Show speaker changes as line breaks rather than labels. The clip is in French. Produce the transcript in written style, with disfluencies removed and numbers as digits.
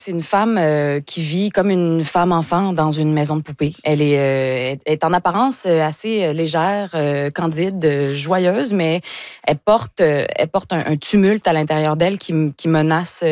C'est une femme qui vit comme une femme-enfant dans une maison de poupée. Elle est en apparence assez légère, candide, joyeuse, mais elle porte un tumulte à l'intérieur d'elle qui menace